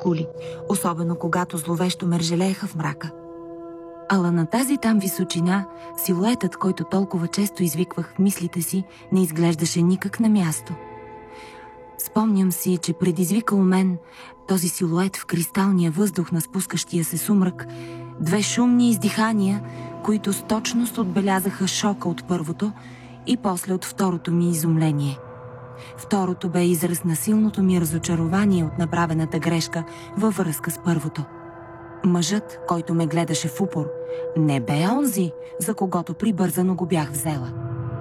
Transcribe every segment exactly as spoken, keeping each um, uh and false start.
кули, особено когато зловещо мержелееха в мрака. Ала на тази там височина силуетът, който толкова често извиквах в мислите си, не изглеждаше никак на място. Спомням си, че предизвика у мен този силует в кристалния въздух на спускащия се сумрак две шумни издихания, които с точност отбелязаха шока от първото и после от второто ми изумление. Второто бе израз на силното ми разочарование от направената грешка във връзка с първото. Мъжът, който ме гледаше в упор, не бе онзи, за когото прибързано го бях взела.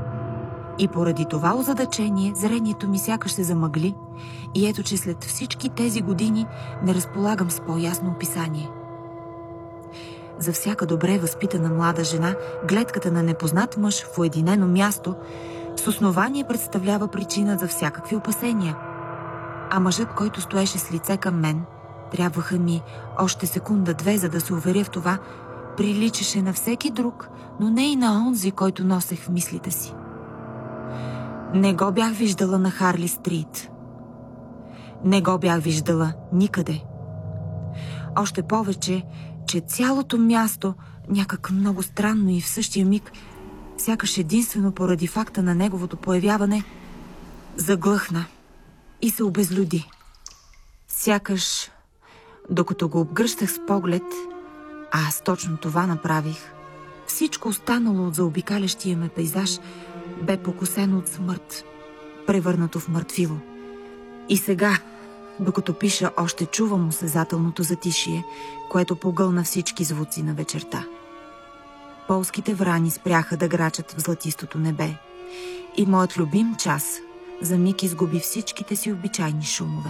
И поради това озадачение зрението ми сякаш се замъгли и ето, че след всички тези години не разполагам с по-ясно описание. За всяка добре възпитана млада жена, гледката на непознат мъж в уединено място с основание представлява причина за всякакви опасения. А мъжът, който стоеше с лице към мен, трябваха ми още секунда-две, за да се уверя в това, приличаше на всеки друг, но не и на онзи, който носех в мислите си. Не го бях виждала на Харли Стрит. Не го бях виждала никъде. Още повече, че цялото място, някак много странно и в същия миг, сякаш единствено поради факта на неговото появяване, заглъхна и се обезлюди. Сякаш, докато го обгръщах с поглед, а аз точно това направих, всичко останало от заобикалящия ме пейзаж бе покосено от смърт, превърнато в мъртвило. И сега, докато пиша, още чувам осезателното затишие, което погълна всички звуци на вечерта. Полските врани спряха да грачат в златистото небе и моят любим час за миг изгуби всичките си обичайни шумове.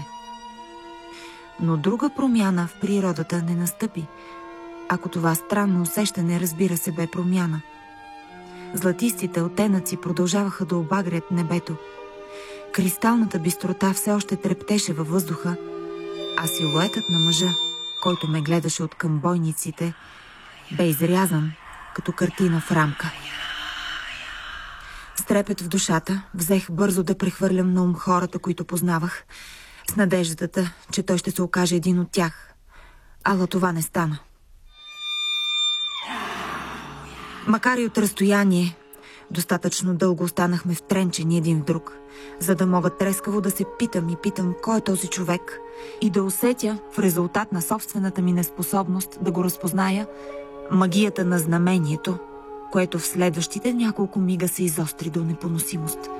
Но друга промяна в природата не настъпи, ако това странно усещане, разбира се, бе промяна. Златистите оттенъци продължаваха да обагрят небето. Кристалната бистрота все още трептеше във въздуха, а силуетът на мъжа, който ме гледаше от към бойниците, бе изрязан като картина в рамка. С трепет в душата взех бързо да прехвърлям на ум хората, които познавах, с надеждата, че той ще се окаже един от тях. Ала това не стана. Макар и от разстояние, достатъчно дълго останахме втренчени един в друг, за да мога трескаво да се питам и питам кой е този човек и да усетя в резултат на собствената ми неспособност да го разпозная магията на знамението, което в следващите няколко мига се изостри до непоносимост.